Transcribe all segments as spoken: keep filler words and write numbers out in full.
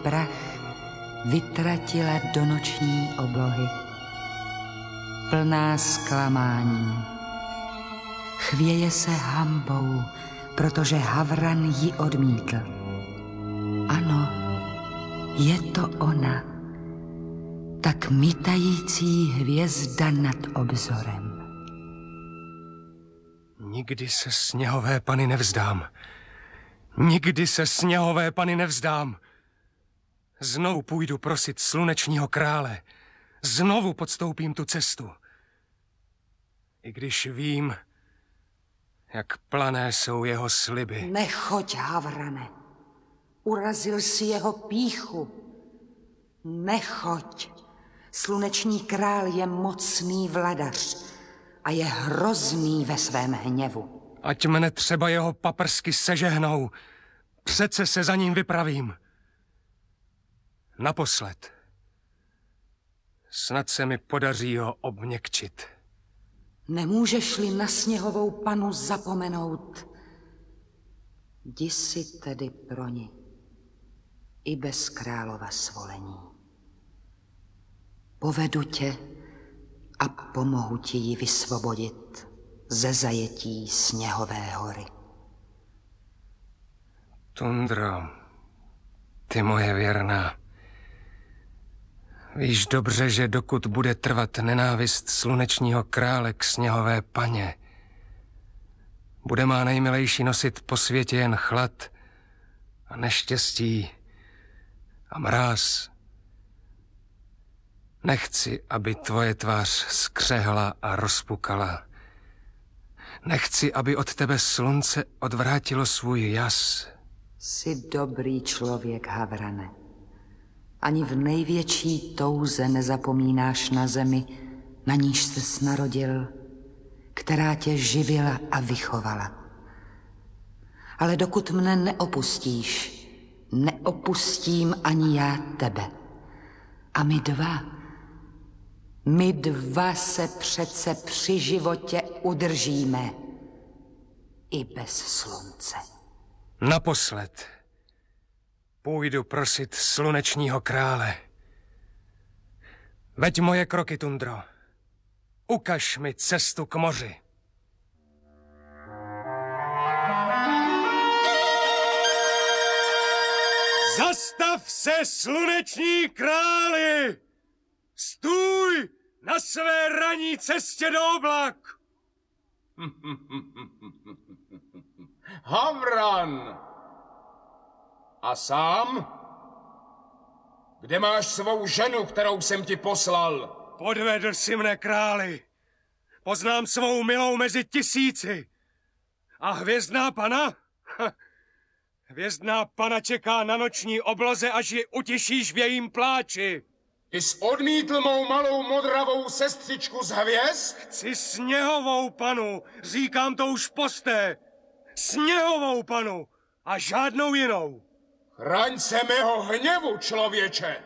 prach vytratila do noční oblohy. Plná zklamání. Chvěje se hanbou, protože Havran ji odmítl. Ano, je to ona, tak mítající hvězda nad obzorem. Nikdy se sněhové Panny nevzdám. Nikdy se sněhové Panny nevzdám. Znovu půjdu prosit slunečního krále. Znovu podstoupím tu cestu. I když vím, jak plané jsou jeho sliby. Nechoď, Havrane. Urazil si jeho pýchu. Nechoď. Sluneční král je mocný vladař a je hrozný ve svém hněvu. Ať mne třeba jeho paprsky sežehnou, přece se za ním vypravím. Naposled. Snad se mi podaří ho obměkčit. Nemůžeš-li na sněhovou Pannu zapomenout, jdi si tedy pro ní, i bez králova svolení. Povedu tě a pomohu ti ji vysvobodit ze zajetí sněhové hory. Tundro, ty moje věrná, víš dobře, že dokud bude trvat nenávist slunečního krále k sněhové Paně, bude má nejmilejší nosit po světě jen chlad a neštěstí a mráz. Nechci, aby tvoje tvář skřehla a rozpukala. Nechci, aby od tebe slunce odvrátilo svůj jas. Jsi dobrý člověk, Havrane. Ani v největší touze nezapomínáš na zemi, na níž ses narodil, která tě živila a vychovala. Ale dokud mne neopustíš, neopustím ani já tebe. A my dva, my dva se přece při životě udržíme i bez slunce. Naposled půjdu prosit slunečního krále. Veď moje kroky, Tundro. Ukaž mi cestu k moři. Zastav se, sluneční králi! Stůj na své ranní cestě do oblak! Havran! A sám? Kde máš svou ženu, kterou jsem ti poslal? Podvedl si mne, králi. Poznám svou milou mezi tisíci. A hvězdná Pana? Hvězdná Pana čeká na noční obloze, až ji utěšíš v jejím pláči. Ty jsi odmítl mou malou modravou sestřičku z hvězd? Chci sněhovou Panu, říkám to už posté. Sněhovou Panu a žádnou jinou. Chraň se mého hněvu, člověče!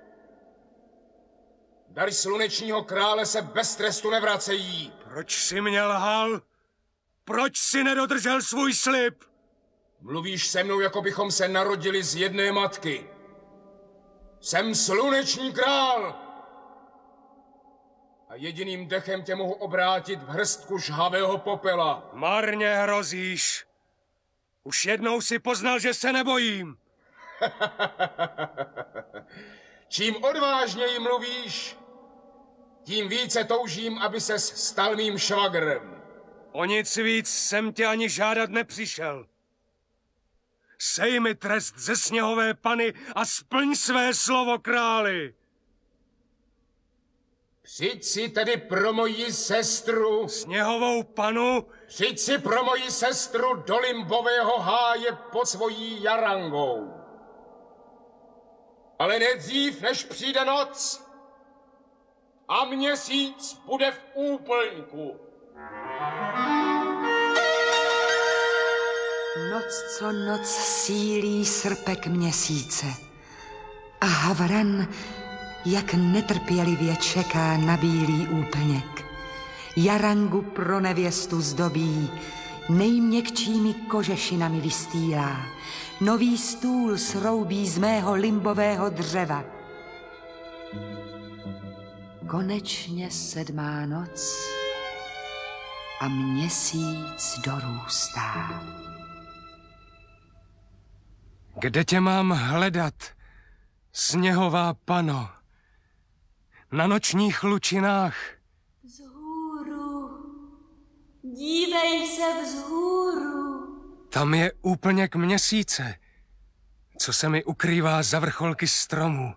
Dary slunečního krále se bez trestu nevracejí. Proč jsi mě lhal? Proč jsi nedodržel svůj slib? Mluvíš se mnou, jako bychom se narodili z jedné matky. Jsem sluneční král. A jediným dechem tě mohu obrátit v hrstku žhavého popela. Marně hrozíš. Už jednou si poznal, že se nebojím. Čím odvážněji mluvíš, tím více toužím, aby ses stal mým švagrem. O nic víc jsem tě ani žádat nepřišel. Sej mi trest ze sněhové Pany a splň své slovo, králi. Přijď si tedy pro moji sestru. Sněhovou Panu? Přijď si pro moji sestru do limbového háje pod svojí jarangou. Ale nedřív, než přijde noc a měsíc bude v úplňku. Noc co noc sílí srpek měsíce a Havran jak netrpělivě čeká na bílý úplněk. Jarangu pro nevěstu zdobí, nejměkčími kožešinami vystýlá, nový stůl sroubí z mého limbového dřeva. Konečně sedmá noc a měsíc dorůstá. Kde tě mám hledat, sněhová pano? Na nočních lučinách? Vzhůru, dívej se vzhůru. Tam je úplněk měsíce, co se mi ukrývá za vrcholky stromů.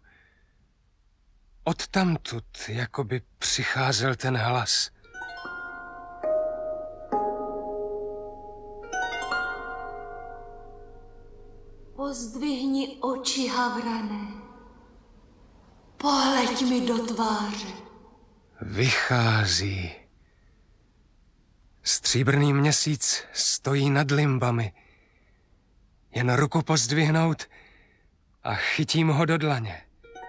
Odtamtud jakoby přicházel ten hlas. Pozdvihni oči, Havrane. Pohleď mi do tváře. Vychází. Stříbrný měsíc stojí nad limbami. Jen ruku pozdvihnout a chytím ho do dlaně.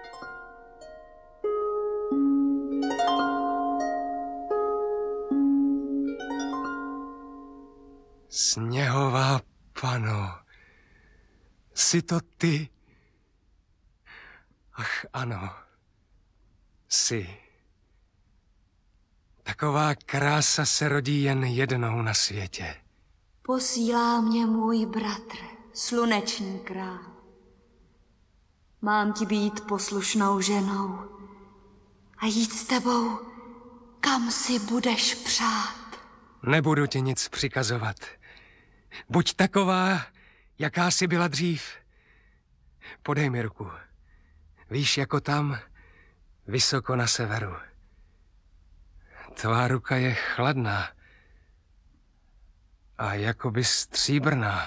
Sněhová pano, jsi to ty? Ach ano, jsi. Taková krása se rodí jen jednou na světě. Posílá mě můj bratr, sluneční král. Mám ti být poslušnou ženou a jít s tebou, kam si budeš přát. Nebudu ti nic přikazovat. Buď taková, jaká jsi byla dřív. Podej mi ruku. Víš, jako tam, vysoko na severu. Tvá ruka je chladná a jakoby stříbrná.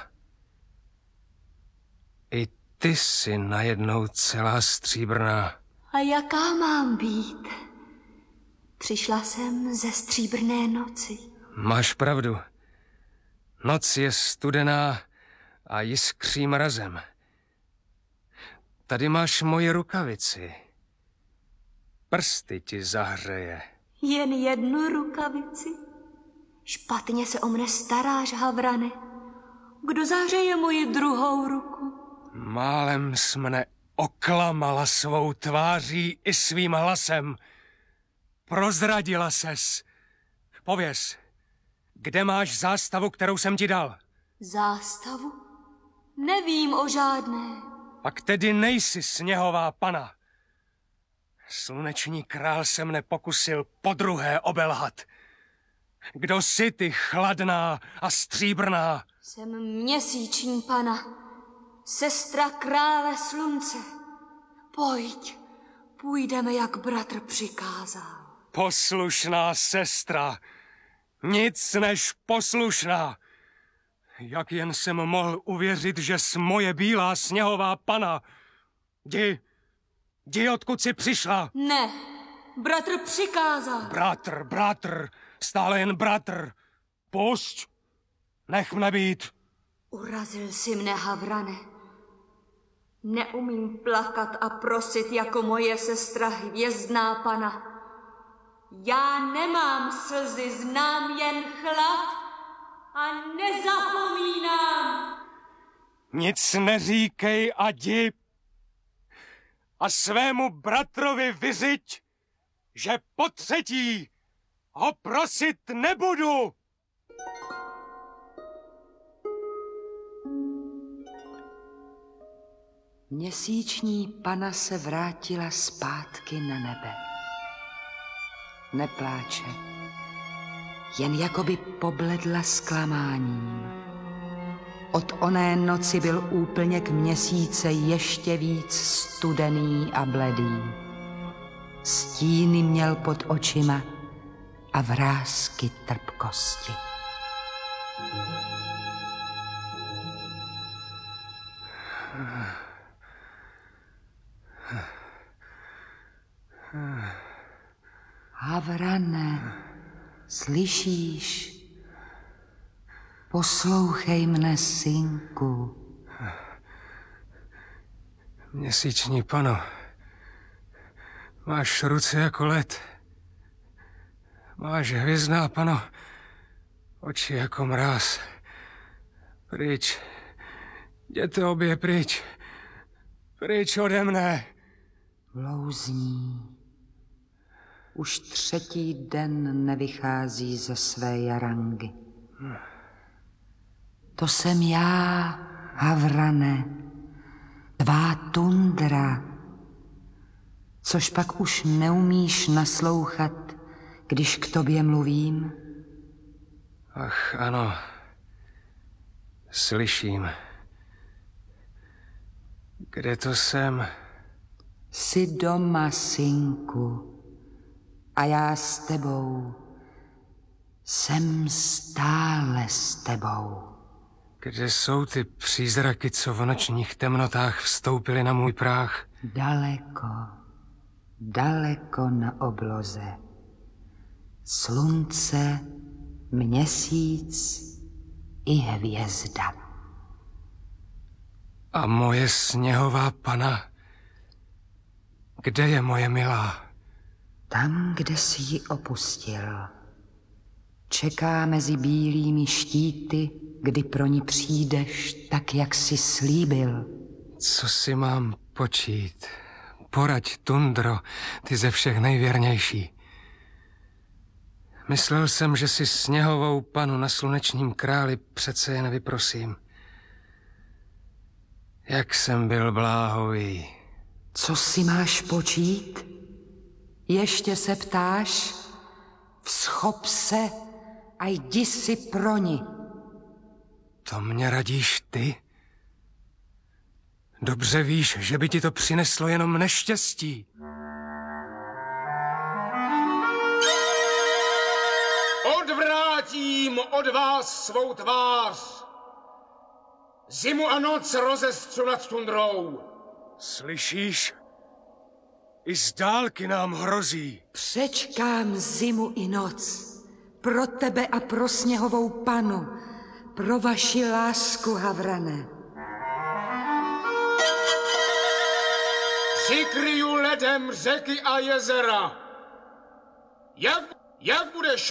I ty jsi najednou celá stříbrná. A jaká mám být? Přišla jsem ze stříbrné noci. Máš pravdu. Noc je studená a jiskří mrazem. Tady máš moji rukavici. Prsty ti zahřeje. Jen jednu rukavici? Špatně se o mne staráš, Havrane. Kdo zahřeje moji druhou ruku? Málem jsi mne oklamala svou tváří i svým hlasem. Prozradila ses. Pověz, kde máš zástavu, kterou jsem ti dal? Zástavu? Nevím o žádné. Pak tedy nejsi sněhová pana. Sluneční král se mne pokusil podruhé obelhat. Kdo jsi ty chladná a stříbrná? Jsem měsíční pana, sestra krále slunce. Pojď, půjdeme, jak bratr přikázal. Poslušná sestra, nic než poslušná. Jak jen jsem mohl uvěřit, že jsi moje bílá sněhová pana. Jdi, jdi, odkud jsi přišla. Ne, bratr přikázal. Bratr, bratr, stále jen bratr. Pusť, nech mne být. Urazil si mne, Havrane. Neumím plakat a prosit jako moje sestra hvězdná pana. Já nemám slzy, znám jen chlad a nezapomínám. Nic neříkej a jdi. A svému bratrovi vyřiď, že po třetí ho prosit nebudu. Měsíční pana se vrátila zpátky na nebe. Nepláče, jen jakoby pobledla zklamáním. Od oné noci byl úplněk měsíce ještě víc studený a bledý. Stíny měl pod očima a vrásky trpkosti. Havrane, slyšíš? Poslouchej mne, synku. Měsíční pano, máš ruce jako led. Máš hvězdná pano, oči jako mráz. Pryč, Jděte obě pryč. Pryč ode mne. Blouzní. Už třetí den nevychází ze své jarangy. To jsem já, Havrane, tvá tundra, což pak už neumíš naslouchat, když k tobě mluvím. Ach, ano. Slyším. Kde to jsem? Jsi doma, synku, a já s tebou. Jsem stále s tebou. Kde jsou ty přízraky, co v nočních temnotách vstoupily na můj práh? Daleko, daleko na obloze. Slunce, měsíc i hvězda. A moje sněhová pana? Kde je moje milá? Tam, kde jsi ji opustil. Čeká mezi bílými štíty, kdy pro ní přijdeš, tak, jak jsi slíbil. Co si mám počít? Poraď, tundro, ty ze všech nejvěrnější. Myslel jsem, že si sněhovou panu na slunečním králi přece jen vyprosím. Jak jsem byl bláhový. Co si máš počít? Ještě se ptáš? Vzchop se a jdi si pro ní. To mě radíš ty? Dobře víš, že by ti to přineslo jenom neštěstí. Odvrátím od vás svou tvář. Zimu a noc rozestřu nad tundrou. Slyšíš? I z dálky nám hrozí. Přečkám zimu i noc. Pro tebe a pro sněhovou panu. Pro vaši lásku, Havrane. Přikryju ledem řeky a jezera. Jak, jak budeš